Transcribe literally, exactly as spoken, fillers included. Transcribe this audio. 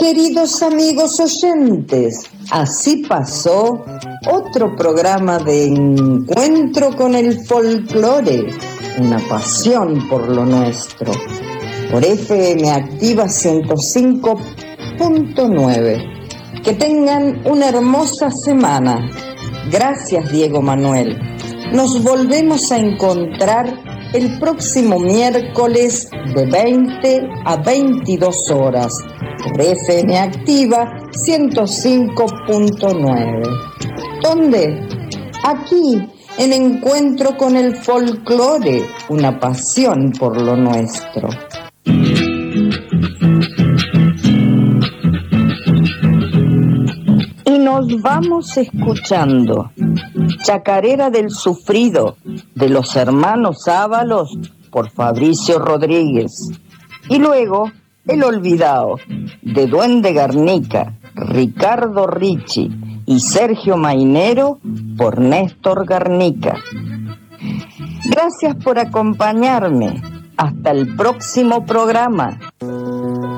Queridos amigos oyentes, así pasó otro programa de encuentro con el folclore, una pasión por lo nuestro, por F M Activa ciento cinco punto nueve. Que tengan una hermosa semana. Gracias, Diego Manuel. Nos volvemos a encontrar el próximo miércoles de veinte a veintidós horas por F M Activa ciento cinco punto nueve. ¿Dónde? Aquí, en Encuentro con el Folclore, una pasión por lo nuestro. Y nos vamos escuchando Chacarera del Sufrido, de los hermanos Ábalos, por Fabricio Rodríguez. Y luego El Olvidado, de Duende Garnica, Ricardo Ricci y Sergio Mainero, por Néstor Garnica. Gracias por acompañarme. Hasta el próximo programa.